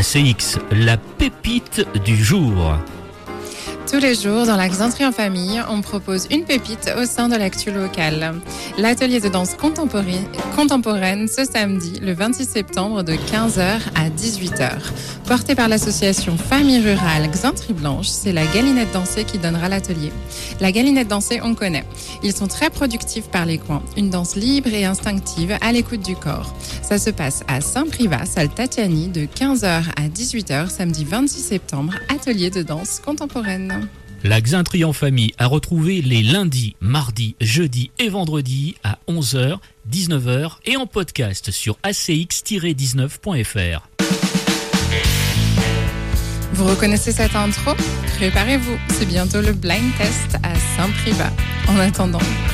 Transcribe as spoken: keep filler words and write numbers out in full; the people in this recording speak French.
C X, la pépite du jour. Tous les jours, dans la Xanthrie en famille, on propose une pépite au sein de l'actu locale. L'atelier de danse contemporaine, contemporaine ce samedi, le vingt-six septembre, de quinze heures à dix-huit heures. Porté par l'association Famille Rurale Xanthrie Blanche, c'est la Galinette Dansée qui donnera l'atelier. La Galinette Dansée, on connaît. Ils sont très productifs par les coins. Une danse libre et instinctive à l'écoute du corps. Ça se passe à Saint-Privat, salle Tatiani, de quinze heures à dix-huit heures, samedi vingt-six septembre, atelier de danse contemporaine. La Xanthrie en famille a retrouvé les lundis, mardis, jeudis et vendredis à onze heures, dix-neuf heures et en podcast sur a c x tiret dix-neuf point f r. Vous reconnaissez cette intro ? Préparez-vous, c'est bientôt le blind test à Saint-Privat. En attendant,